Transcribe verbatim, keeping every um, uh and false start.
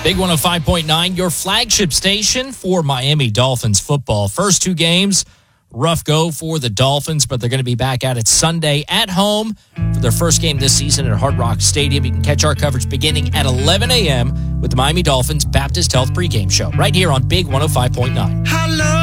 Big one oh five point nine, your flagship station for Miami Dolphins football. First two games, rough go for the Dolphins, but they're going to be back at it Sunday at home for their first game this season at Hard Rock Stadium. You can catch our coverage beginning at eleven a.m. with the Miami Dolphins Baptist Health pregame show right here on Big one oh five point nine. I love